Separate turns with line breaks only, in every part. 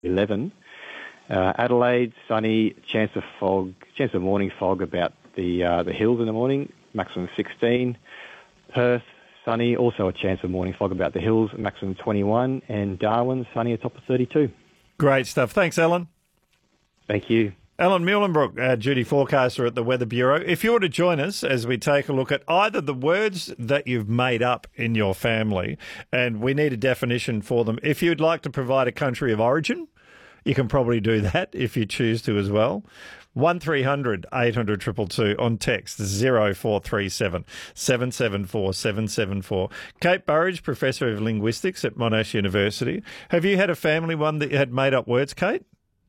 11. Adelaide, sunny, chance of morning fog about the hills in the morning, maximum 16. Perth, sunny, also a chance of morning fog about the hills, maximum 21. And Darwin, sunny, a top of 32.
Great stuff. Thanks, Alan.
Thank you.
Alan Muhlenbrook, duty forecaster at the Weather Bureau. If you were to join us as we take a look at either the words that you've made up in your family, and we need a definition for them. If you'd like to provide a country of origin, you can probably do that if you choose to as well. 1300 800 222 on text 0437 774 774. Kate Burridge, Professor of Linguistics at Monash University. Have you had a family one that you had made up words, Kate?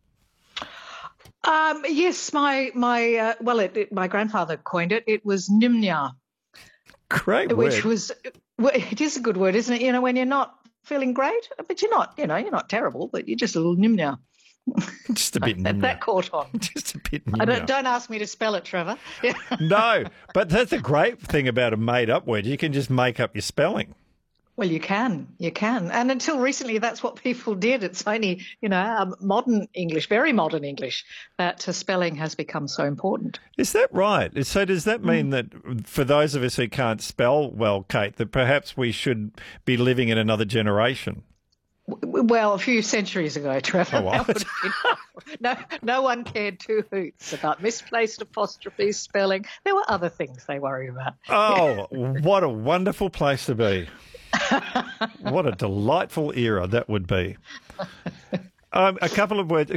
Yes, my grandfather coined it. It was Nimnya.
Great word.
Which was, it is a good word, isn't it? You know, when you're not feeling great, but you're not terrible, but you're just a little Nimnya.
Just a bit nimnya.
That caught on.
Just a bit nimnya.
Don't ask me to spell it, Trevor. Yeah.
No, but that's a great thing about a made-up word. You can just make up your spelling.
Well, you can. And until recently, that's what people did. It's only, modern English, very modern English, that spelling has become so important.
Is that right? So does that mean that for those of us who can't spell well, Kate, that perhaps we should be living in another generation?
Well, a few centuries ago, Trevor.
Oh, what?
No one cared two hoots about misplaced apostrophes, spelling. There were other things they worried about.
Oh, what a wonderful place to be. What a delightful era that would be. A couple of words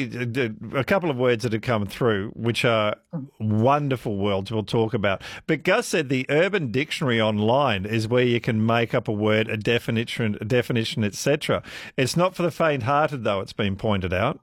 that have come through, which are wonderful words we'll talk about. But Gus said the Urban Dictionary online is where you can make up a word, a definition, etc. It's not for the faint-hearted, though, it's been pointed out.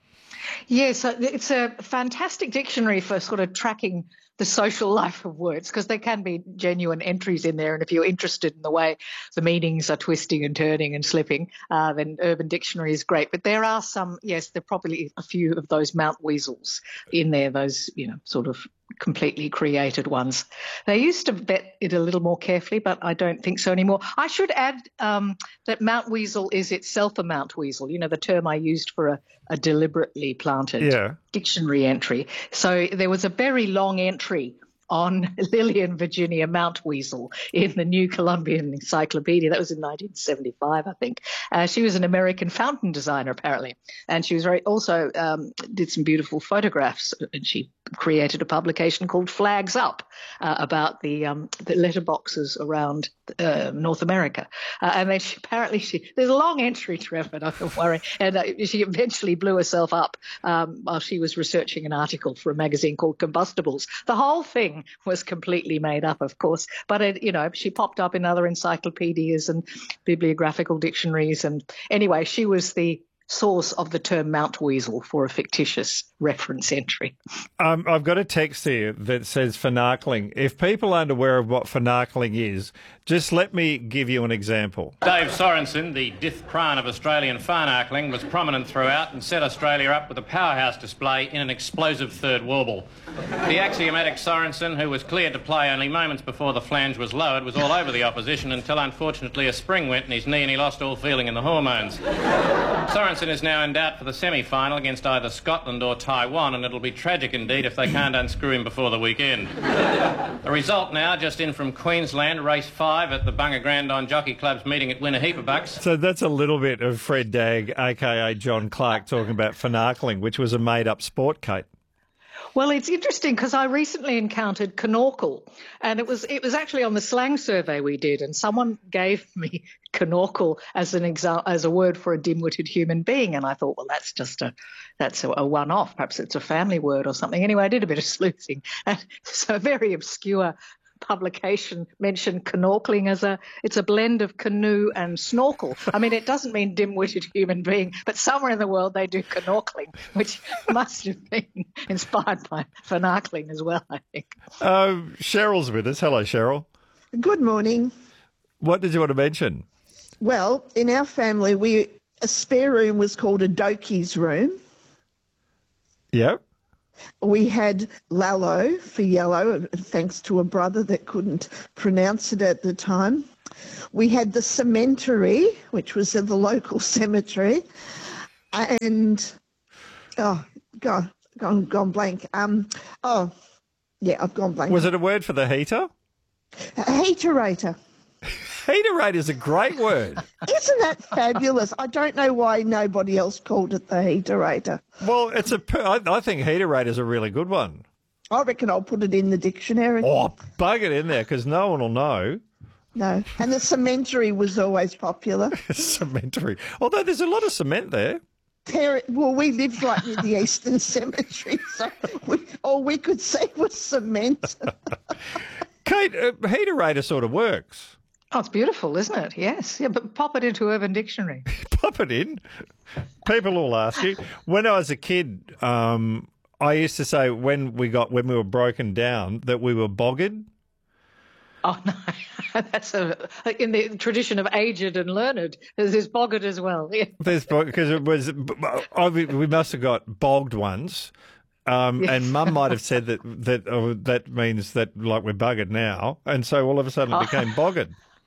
Yes, it's a fantastic dictionary for sort of tracking the social life of words, because there can be genuine entries in there. And if you're interested in the way the meanings are twisting and turning and slipping, then Urban Dictionary is great. But there are there are probably a few of those Mount Weasels in there, those, sort of completely created ones. They used to vet it a little more carefully, but I don't think so anymore. I should add that Mount Weasel is itself a Mount Weasel, the term I used for a deliberately planted dictionary entry. So there was a very long entry on Lillian Virginia Mount Weasel in the New Columbian Encyclopedia. That was in 1975, I think. She was an American fountain designer, apparently, and she was also did some beautiful photographs. And she created a publication called Flags Up about the letterboxes around North America. And then there's a long entry, Trevor, don't worry. And she eventually blew herself up while she was researching an article for a magazine called Combustibles. The whole thing was completely made up, of course, but she popped up in other encyclopedias and bibliographical dictionaries. And anyway, she was the source of the term Mount Weasel for a fictitious reference entry.
I've got a text here that says finagling. If people aren't aware of what finagling is, just let me give you an example.
Dave Sorensen, the Dith Pran of Australian finagling, was prominent throughout and set Australia up with a powerhouse display in an explosive third warble. The axiomatic Sorensen, who was cleared to play only moments before the flange was lowered, was all over the opposition until unfortunately a spring went in his knee and he lost all feeling in the hormones. Sorensen is now in doubt for the semi-final against either Scotland or Taiwan, and it'll be tragic indeed if they can't unscrew him before the weekend. The result now, just in from Queensland, race 5 at the Bunga Grandon Jockey Club's meeting at Winnaheepa.
So that's a little bit of Fred Dagg, a.k.a. John Clark, talking about finagling, which was a made-up sport, Kate.
Well, it's interesting because I recently encountered canorcle, and it was actually on the slang survey we did, and someone gave me canorcle as a word for a dim-witted human being, and I thought, well, that's a one-off. Perhaps it's a family word or something. Anyway, I did a bit of sleuthing, and so a very obscure publication mentioned canorcling as it's a blend of canoe and snorkel. I mean, it doesn't mean dim-witted human being, but somewhere in the world they do canorcling, which must have been inspired by finagling as well, I think.
Cheryl's with us. Hello, Cheryl.
Good morning.
What did you want to mention?
Well, in our family, a spare room was called a dokey's room.
Yep.
We had Lalo for yellow, thanks to a brother that couldn't pronounce it at the time. We had the cemetery, which was at the local cemetery. and gone blank. I've gone blank.
Was it a word for the heater?
A heaterator.
Heaterate is a great word.
Isn't that fabulous? I don't know why nobody else called it the heaterator.
Well, I think heaterate is a really good one.
I reckon I'll put it in the dictionary.
Oh, bug it in there because no one will know.
No. And the cemetery was always popular.
Cemetery. Although there's a lot of cement there.
We lived right near the Eastern Cemetery, so all we could see was cement.
Kate, heaterator sort of works.
Oh, it's beautiful, isn't it? Yes. Yeah, but pop it into Urban Dictionary.
Pop it in. People will ask you. When I was a kid, I used to say when we were broken down that we were bogged.
Oh, no. That's in the tradition of aged and learned. There's bogged as well. Yeah.
Because we must have got bogged once. And Mum might have said that means that like we're buggered now. And so all of a sudden it became bogged.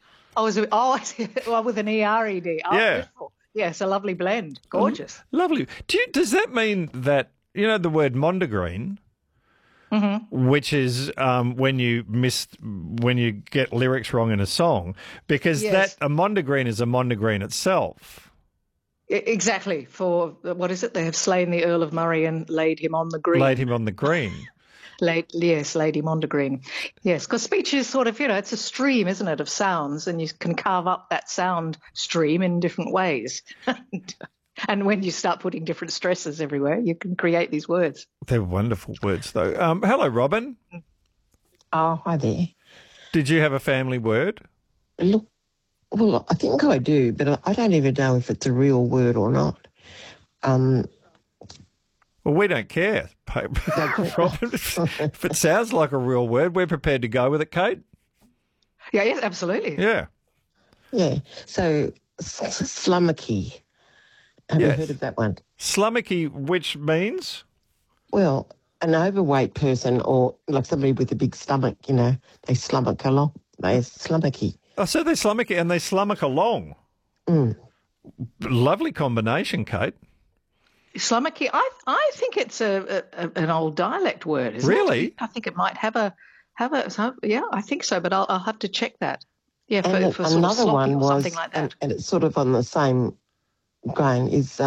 With an E-R-E-D. Oh,
yeah.
Beautiful. Yes, a lovely blend. Gorgeous.
Lovely. Does that mean that, the word mondegreen, which is when you get lyrics wrong in a song, because a mondegreen is a mondegreen itself.
Exactly. For, what is it? They have slain the Earl of Murray and laid him on the green.
Laid him on the green.
Laid him on the green. Yes, because speech is sort of, it's a stream, isn't it, of sounds, and you can carve up that sound stream in different ways. And when you start putting different stresses everywhere, you can create these words.
They're wonderful words, though. Hello, Robin.
Oh, hi there.
Did you have a family word?
Look, well, I think I do, but I don't even know if it's a real word or not.
Well, we don't care, Robin. If it sounds like a real word, we're prepared to go with it, Kate.
Yeah, yes, absolutely.
Yeah.
Yeah. So, slummocky. Have you heard of that one?
Slummocky, which means?
Well, an overweight person or like somebody with a big stomach, they slummock along. They're slummocky.
Oh, so they're slummocky and they slummock along.
Mm.
Lovely combination, Kate.
Slummocky, I think it's an old dialect word, isn't it?
Really?
I think it might have a yeah, I think so, but I'll have to check that. Yeah, for
another
sort of
one
or
was
something like that.
And it's sort of on the same grain is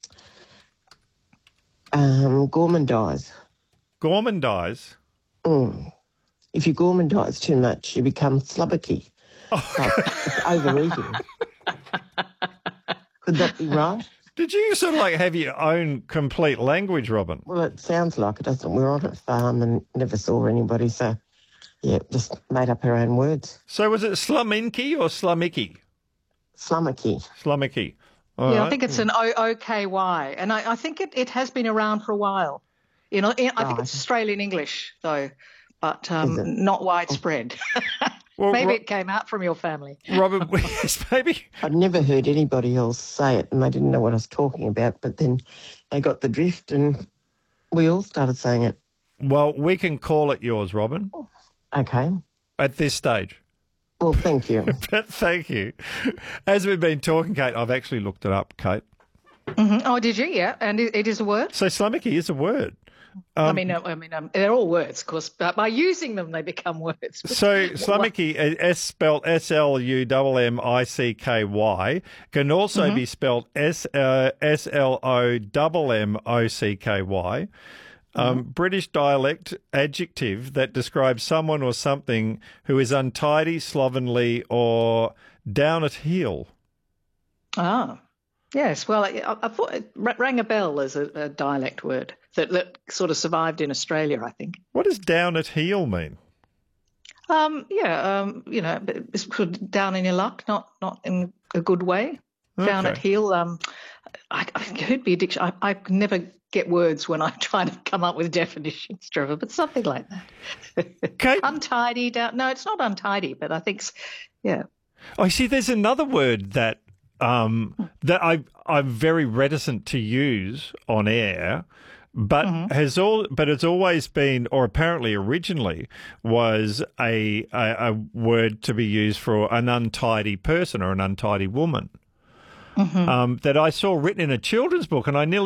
gourmandize.
Gourmandize?
Mm. If you gourmandize too much, you become slubbocky.
Oh.
Like it's overeating. Could that be right?
Did you sort of like have your own complete language, Robin?
Well, it sounds like it, doesn't it? We're on a farm and never saw anybody, so, yeah, just made up our own words.
So was it slumminky or slummicky?
Slummocky.
Slummocky.
Yeah, I think it's an OKY, and I think it has been around for a while. I think it's Australian English, though, but not widespread.
Well,
maybe it came out from your family.
Robin, maybe.
I'd never heard anybody else say it, and they didn't know what I was talking about, but then they got the drift, and we all started saying it.
Well, we can call it yours, Robin.
Okay.
At this stage.
Well, thank you.
Thank you. As we've been talking, Kate, I've actually looked it up, Kate.
Mm-hmm. Oh, did you? Yeah, and it is a word?
So slummocky is a word.
They're all words, of course, but by using them, they become words.
So slummocky, spelled SLUMMICKY, can also be spelled SLOMMOCKY. British dialect adjective that describes someone or something who is untidy, slovenly, or down at heel.
Ah, yes. Well, I thought it rang a bell as a dialect word that sort of survived in Australia, I think.
What does down at heel mean?
It's sort of down in your luck, not in a good way. Okay. Down at heel. I could be a dictionary. I never get words when I try to come up with definitions, Trevor, but something like that.
Okay.
Untidy. No, it's not untidy, but I think, yeah.
Oh, see, there's another word that I'm very reticent to use on air, but it's always been, or apparently originally was a word to be used for an untidy person or an untidy woman. that I saw written in a children's book, and I nearly